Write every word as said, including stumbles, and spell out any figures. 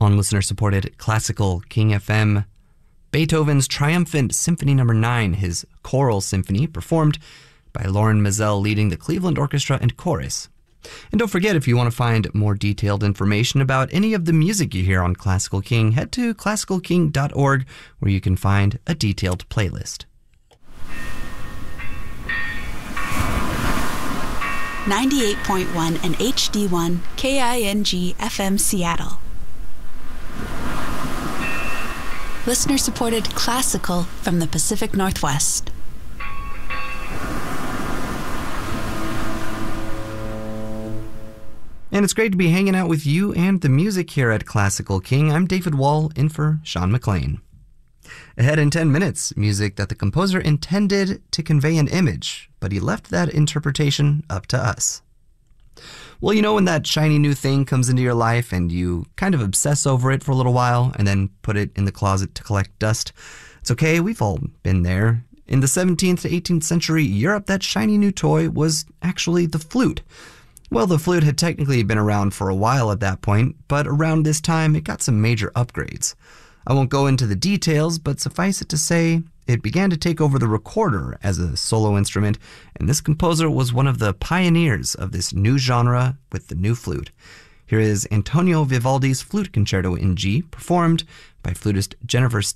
On listener-supported Classical King F M, Beethoven's Triumphant Symphony Number nine, his choral symphony, performed by Loren Maazel leading the Cleveland Orchestra and Chorus. And don't forget, if you want to find more detailed information about any of the music you hear on Classical King, head to classical king dot org where you can find a detailed playlist. ninety-eight point one and H D one K I N G F M Seattle. Listener-supported classical from the Pacific Northwest. And it's great to be hanging out with you and the music here at Classical King. I'm David Wall, in for Sean McLean. Ahead in ten minutes, music that the composer intended to convey an image, but he left that interpretation up to us. Well, you know when that shiny new thing comes into your life and you kind of obsess over it for a little while and then put it in the closet to collect dust? It's okay, we've all been there. In the seventeenth to eighteenth century Europe, that shiny new toy was actually the flute. Well, the flute had technically been around for a while at that point, but around this time it got some major upgrades. I won't go into the details, but suffice it to say, it began to take over the recorder as a solo instrument, and this composer was one of the pioneers of this new genre with the new flute. Here is Antonio Vivaldi's Flute Concerto in G, performed by flutist Jennifer Stevens.